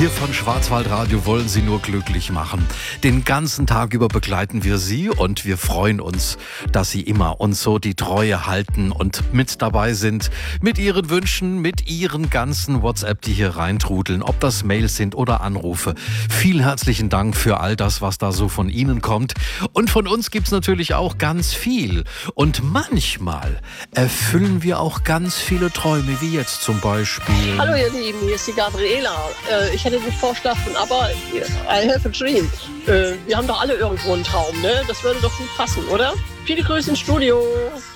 Wir von Schwarzwaldradio wollen Sie nur glücklich machen. Den ganzen Tag über begleiten wir Sie und wir freuen uns, dass Sie immer uns so die Treue halten und mit dabei sind. Mit Ihren Wünschen, mit Ihren ganzen WhatsApp, die hier reintrudeln, ob das Mails sind oder Anrufe. Vielen herzlichen Dank für all das, was da so von Ihnen kommt. Und von uns gibt's natürlich auch ganz viel. Und manchmal erfüllen wir auch ganz viele Träume, wie jetzt zum Beispiel. Hallo ihr Lieben, hier ist die Gabriela. Ich hätte den Vorschlag von ABBA, I Have a Dream. Wir haben doch alle irgendwo einen Traum, ne? Das würde doch gut passen, oder? Viele Grüße ins Studio.